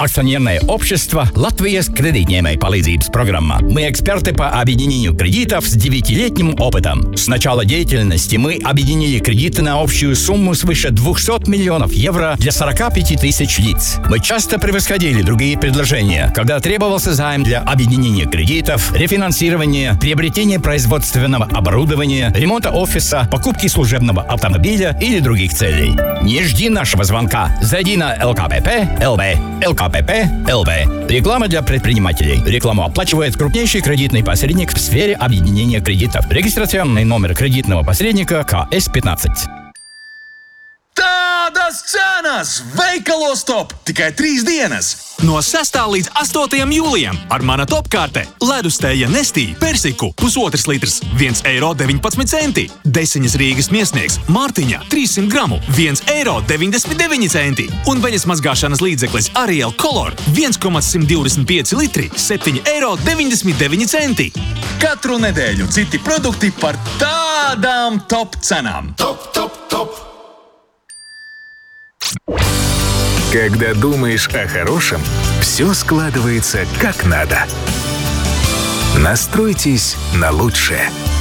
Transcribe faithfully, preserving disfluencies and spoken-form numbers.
Акционерное общество «Латвijas кредитņēmēju palīdzības программа». Мы эксперты по объединению кредитов с девятилетним опытом. С начала деятельности мы объединили кредиты на общую сумму свыше двухсот миллионов евро для сорока пяти тысяч лиц. Мы часто превосходили другие предложения, когда требовался займ для объединения кредитов, рефинансирования, приобретения производственного оборудования, ремонта офиса, покупки служебного автомобиля или других целей. Не жди нашего звонка. Зайди на эл ка пэ пэ точка эл ви. эл ка пэ пэ точка эл ви. Реклама для предпринимателей. Рекламу оплачивает крупнейший кредитный посредник в сфере объединения кредитов. Регистрационный номер кредитного посредника ка эс пятнадцать. Tādas cenas! Veikalos top! Tikai trīs dienas! No sestā līdz astotajam jūlijam ar mana topkārte ledustēja Nestī persiku pusotrs litrs viens eiro deviņpadsmit centi. Deseņas Rīgas miesniegs Mārtiņa trīssimt gramu viens eiro deviņdesmit deviņi centi. Un veļas mazgāšanas līdzeklis Ariel Color viens komats simt divdesmit pieci litri septiņi eiro deviņdesmit deviņi centi. Katru nedēļu citi produkti par tādām top cenām. Top, top, top! Когда думаешь о хорошем, все складывается как надо. Настройтесь на лучшее.